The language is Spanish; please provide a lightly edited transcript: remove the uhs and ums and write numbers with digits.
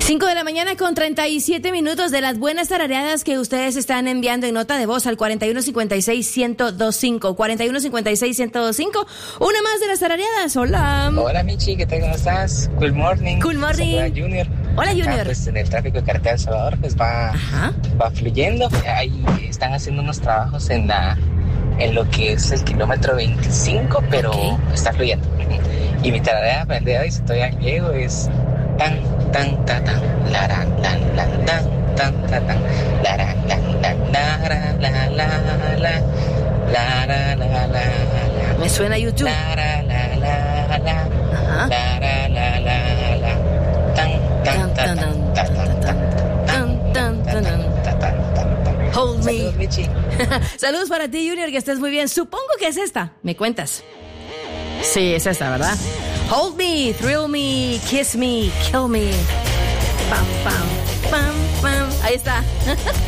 5 de la mañana con 37 minutos de las buenas tarareadas que ustedes están enviando en nota de voz al 4156-1025. 4156-1025. Una más de las tarareadas. Hola. Hola, Michi, ¿qué tal? ¿Cómo estás? Good morning. Good morning. Saluda, Junior. Hola, Junior. Acá, pues en el tráfico de Carretera El Salvador, pues va fluyendo. Ahí están haciendo unos trabajos en lo que es el kilómetro 25, pero está fluyendo. Y mi tararea aprendida hoy, si todavía llego, es tan, tan, tan, tan, laran, lan, lan, tan, tan, tan, tan, laran, lan, lan, lara, la, la, la, lara, la, la, la. Me suena a YouTube. Lara, la, la, la, lara, la, la, la, tan, tan, tan, tan, tan, tan, tan, tan. Hold me. Saludos, Michi. Saludos para ti, Junior, que estés muy bien. Supongo que es esta. ¿Me cuentas? Sí, es esta, ¿verdad? Hold me, thrill me, kiss me, kill me. Pam, pam, pam, pam. Ahí está.